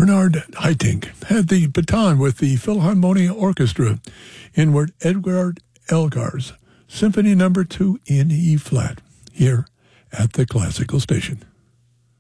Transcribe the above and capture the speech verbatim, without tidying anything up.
Bernard Haitink had the baton with the Philharmonia Orchestra in Edward Elgar's Symphony Number Two in E flat here at the Classical Station.